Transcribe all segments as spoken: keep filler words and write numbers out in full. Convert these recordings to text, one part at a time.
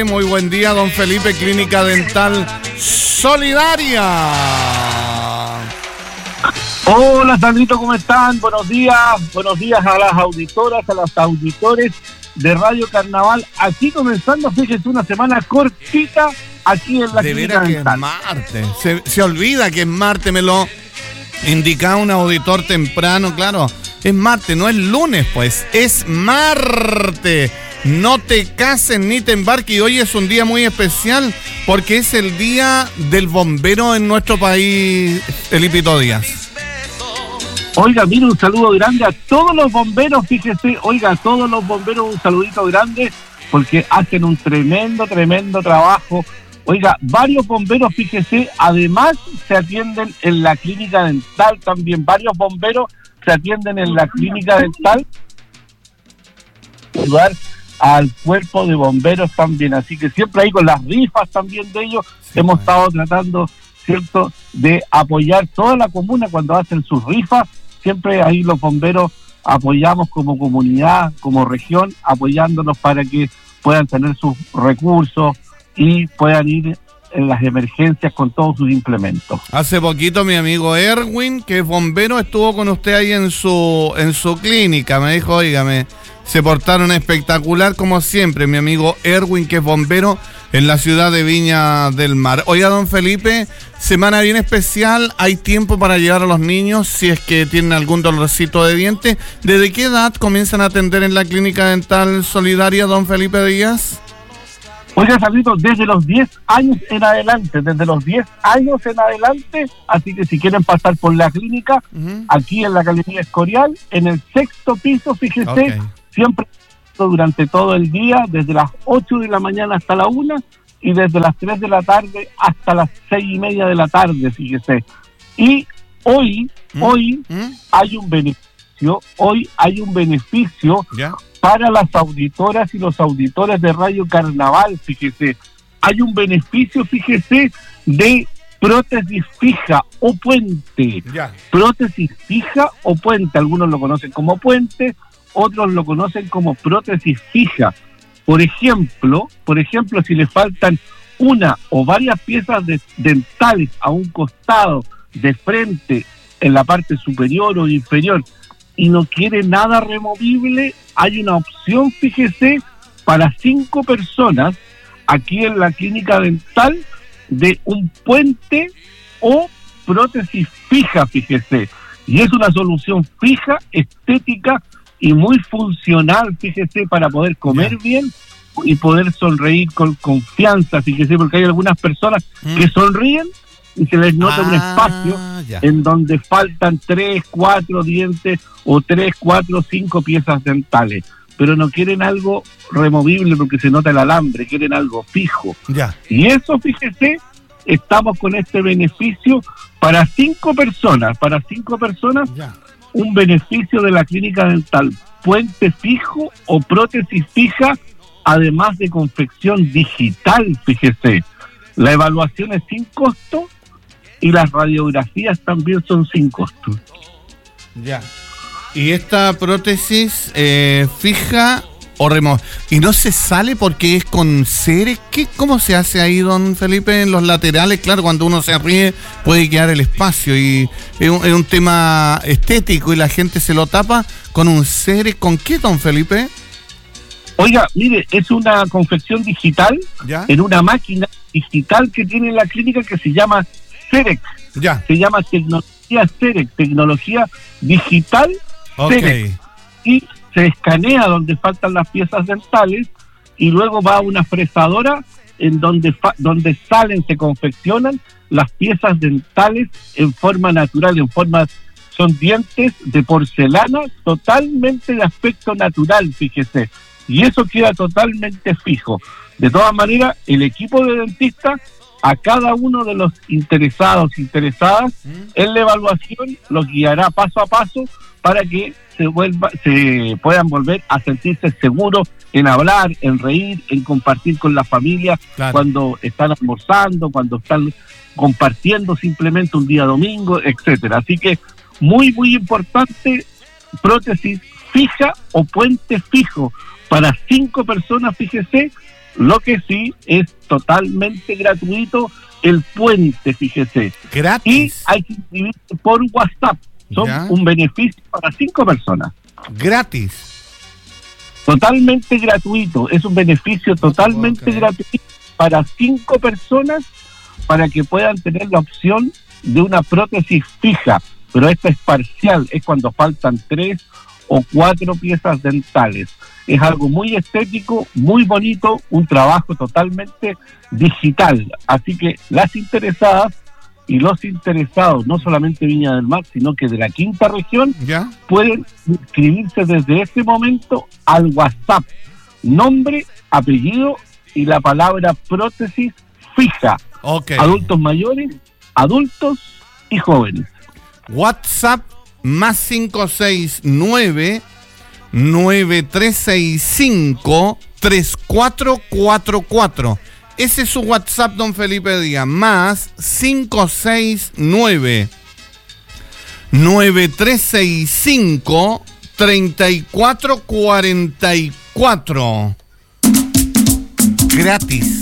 Muy buen día, don Felipe, Clínica Dental Solidaria. Hola, Sandrito, ¿cómo están? Buenos días, buenos días a las auditoras, a los auditores de Radio Carnaval. Aquí comenzando, fíjense, una semana cortita aquí en la de Clínica veras que Dental. es martes, se, se olvida que es martes, me lo indicaba un auditor temprano, claro, es martes, no es lunes, pues, es martes. No te cases ni te embarques, y hoy es un día muy especial porque es el día del bombero en nuestro país, Felipito Díaz. Oiga, mire, un saludo grande a todos los bomberos, fíjese, oiga, a todos los bomberos un saludito grande porque hacen un tremendo, tremendo trabajo. Oiga, varios bomberos, fíjese, además se atienden en la Clínica Dental también, varios bomberos se atienden en la Clínica Dental. Ayudar al cuerpo de bomberos también, así que siempre ahí con las rifas también de ellos, sí, hemos bueno. estado tratando, ¿cierto?, de apoyar toda la comuna cuando hacen sus rifas, siempre ahí los bomberos apoyamos como comunidad, como región, apoyándonos para que puedan tener sus recursos y puedan ir en las emergencias con todos sus implementos. Hace poquito mi amigo Erwin, que es bombero, estuvo con usted ahí en su en su clínica, me dijo, óigame, se portaron espectacular como siempre, mi amigo Erwin, que es bombero en la ciudad de Viña del Mar. Oiga, don Felipe, semana bien especial, hay tiempo para llevar a los niños si es que tienen algún dolorcito de diente. ¿Desde qué edad comienzan a atender en la Clínica Dental Solidaria, don Felipe Díaz? Oiga, Sandrito, desde los diez años en adelante, desde los diez años en adelante, así que si quieren pasar por la clínica, uh-huh. aquí en la Galería Escorial, en el sexto piso, fíjese, okay. siempre durante todo el día, desde las ocho de la mañana hasta la una, y desde las tres de la tarde hasta las seis y media de la tarde, fíjese. Y hoy, ¿Mm? hoy ¿Mm? hay un beneficio, hoy hay un beneficio ¿Ya? para las auditoras y los auditores de Radio Carnaval, fíjese. Hay un beneficio, fíjese, de prótesis fija o puente. Ya. Prótesis fija o puente, algunos lo conocen como puente, otros lo conocen como prótesis fija. Por ejemplo, por ejemplo, si le faltan una o varias piezas de, dentales a un costado, de frente, en la parte superior o inferior, y no quiere nada removible, hay una opción, fíjese, para cinco personas aquí en la Clínica Dental de un puente o prótesis fija, fíjese. Y es una solución fija, estética y muy funcional, fíjese, para poder comer yeah. bien y poder sonreír con confianza, fíjese, porque hay algunas personas mm. que sonríen y se les nota ah, un espacio yeah. en donde faltan tres, cuatro dientes o tres, cuatro, cinco piezas dentales, pero no quieren algo removible porque se nota el alambre, quieren algo fijo. Yeah. Y eso, fíjese, estamos con este beneficio para cinco personas, para cinco personas, yeah. un beneficio de la Clínica Dental, puente fijo o prótesis fija, además de confección digital, fíjese. La evaluación es sin costo y las radiografías también son sin costo. Ya. ¿Y esta prótesis eh, fija o removible? ¿Y no se sale porque es con seres? ¿Qué, ¿Cómo se hace ahí, don Felipe, en los laterales? Claro, cuando uno se ríe puede quedar el espacio y es un, es un tema estético y la gente se lo tapa con un cere. ¿Con qué, don Felipe? Oiga, mire, es una confección digital ¿Ya? en una máquina digital que tiene la clínica que se llama Cerex. Ya. Se llama tecnología Cerex, tecnología digital okay. Cerex. Y se escanea donde faltan las piezas dentales y luego va a una fresadora en donde fa- donde salen, se confeccionan las piezas dentales en forma natural, en forma, son dientes de porcelana totalmente de aspecto natural, fíjese, y eso queda totalmente fijo. De todas maneras, el equipo de dentistas, a cada uno de los interesados, interesadas ¿Mm? en la evaluación, los guiará paso a paso para que se vuelva, se puedan volver a sentirse seguros en hablar, en reír, en compartir con la familia, claro. cuando están almorzando, cuando están compartiendo simplemente un día domingo, etcétera. Así que muy, muy importante, prótesis fija o puente fijo para cinco personas, fíjese, Lo que sí es totalmente gratuito el puente, fíjese. Gratis. Y hay que inscribirse por WhatsApp. Son ¿Ya? un beneficio para cinco personas. Gratis. Totalmente gratuito. Es un beneficio totalmente Okay. gratuito para cinco personas para que puedan tener la opción de una prótesis fija. Pero esta es parcial, es cuando faltan tres o cuatro piezas dentales. Es algo muy estético, muy bonito, un trabajo totalmente digital. Así que las interesadas y los interesados, no solamente Viña del Mar, sino que de la quinta región, ¿Ya? pueden inscribirse desde ese momento al WhatsApp. Nombre, apellido y la palabra prótesis fija. Ok. Adultos mayores, adultos y jóvenes. WhatsApp más cinco seis nueve, nueve tres seis cinco, tres cuatro cuatro cuatro. Ese es su WhatsApp, don Felipe Díaz. Más cinco seis nueve, nueve tres seis cinco, tres cuatro cuatro cuatro. Gratis.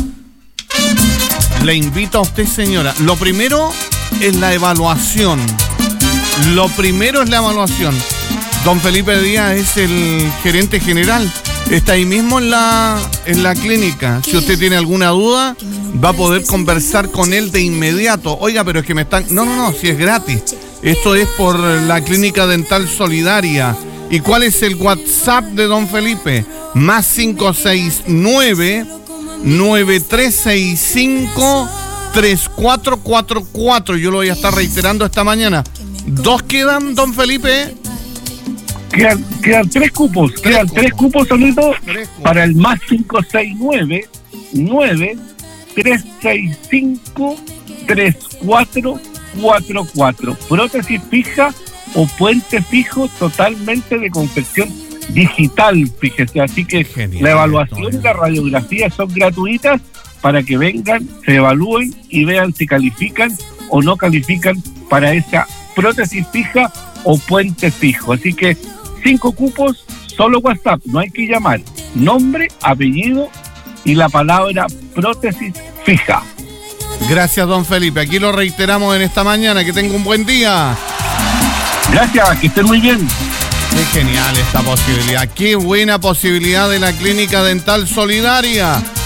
Le invito a usted, señora. Lo primero es la evaluación. Lo primero es la evaluación. Don Felipe Díaz es el gerente general. Está ahí mismo en la, en la clínica. Si usted tiene alguna duda, va a poder conversar con él de inmediato. Oiga, pero es que me están... No, no, no, si es gratis. Esto es por la Clínica Dental Solidaria. ¿Y cuál es el WhatsApp de don Felipe? Más cinco seis nueve, nueve tres seis cinco, tres cuatro cuatro cuatro. Yo lo voy a estar reiterando esta mañana. ¿Dos quedan, don Felipe? Quedan, quedan tres cupos, Tres quedan cupos. tres cupos solitos Tres cupos. para el más cinco seis nueve, nueve tres seis cinco, tres cuatro cuatro cuatro. Prótesis fija o puente fijo totalmente de confección digital, fíjese. Así que Genial, la evaluación esto, y la radiografía son gratuitas para que vengan, se evalúen y vean si califican o no califican para esa prótesis fija o puente fijo. Así que cinco cupos, solo WhatsApp, no hay que llamar. Nombre, apellido y la palabra prótesis fija. Gracias, don Felipe. Aquí lo reiteramos en esta mañana. Que tenga un buen día. Gracias, que estén muy bien. Qué genial esta posibilidad. Qué buena posibilidad de la Clínica Dental Solidaria.